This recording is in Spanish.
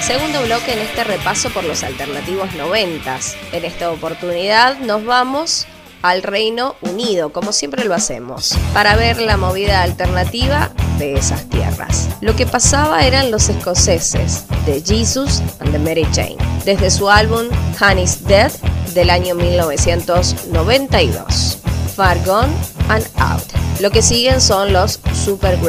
Segundo bloque en este repaso por los alternativos 90s. En esta oportunidad nos vamos al Reino Unido, como siempre lo hacemos, para ver la movida alternativa de esas tierras. Lo que pasaba eran los escoceses de Jesus and the Mary Chain, desde su álbum Honey's Dead del año 1992. Far Gone and Out. Lo que siguen son los Super